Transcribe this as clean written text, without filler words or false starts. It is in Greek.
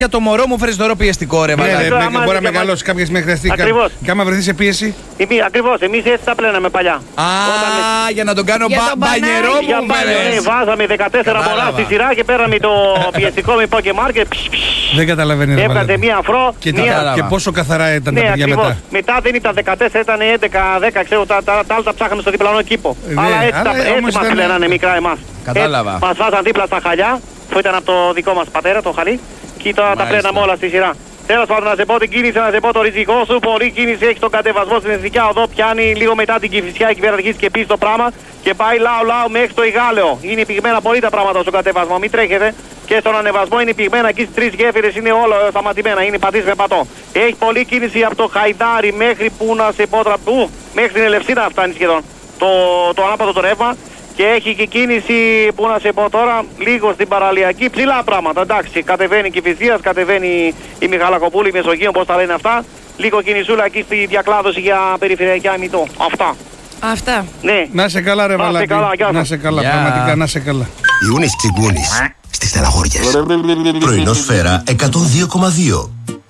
Για το μωρό μου φέρεις δώρο πιεστικό, ρε Ναι, μαλάκα. μπορεί να μεγαλώσει κάποια στιγμή χρειαστεί. Και άμα βρεθεί σε πίεση. Ακριβώς, εμείς έτσι τα πλέναμε παλιά. Για να τον κάνω Για τον μπανιερό Για μου μπάνιο, φέρες. βάζαμε 14 μωρά στη σειρά και πέραμε το πιεστικό με Pokemon και Δεν καταλαβαίνει. έβγαζε μία αφρό. Και πόσο καθαρά ήταν τα Ναι, παιδιά ακριβώς. μετά. Μετά δεν ήταν 14, ήταν 11-10, ξέρω, τα άλλα τα ψάχαμε στο διπλανό κήπο. Αλλά έτσι μας πλένανε μικρά εμάς. Κατάλαβα. Μας βάζαν δίπλα στα χαλιά, που ήταν από το δικό μας πατέρα, το χαλί, και τώρα τα πλέναμε όλα στη σειρά. Τέλος πάντων, να σε πω την κίνηση, να σε πω το ριζικό σου. Πολύ κίνηση έχει τον κατεβασμό στην Εθνικά Οδό. Πιάνει λίγο μετά την Κηφισιά, εκεί πέρα αρχίσει και πει το πράγμα. Και πάει λαού μέχρι το Ιγάλεο. Είναι πυγμένα πολύ τα πράγματα στον κατεβασμό. Μην τρέχετε. Και στον ανεβασμό είναι πυγμένα. Εκεί στις 3 γέφυρες είναι όλα σταματημένα. Είναι πατής με πατώ. Έχει πολλή κίνηση από το Χαϊδάρι μέχρι που να σε πω μέχρι την Ελευσίνα φτάνει σχεδόν. Το ανάποδο το ρεύμα. Και έχει και κίνηση που να σε πω τώρα λίγο στην παραλιακή, ψηλά πράγματα. Εντάξει, κατεβαίνει η Κηφισίας, κατεβαίνει η Μιχαλακοπούλη, η Μεσογείο, πώς τα λένε αυτά. Λίγο κινησούλα εκεί στη διακλάδωση για περιφερειακή αμυτό. Αυτά. Ναι. Να σε καλά, ρε μαλάκα. Να σε καλά, πραγματικά να σε καλά. Ιούνις Τσιγκούνης στις Στεναχώριες. Πρωινό Σφαίρα 102,2.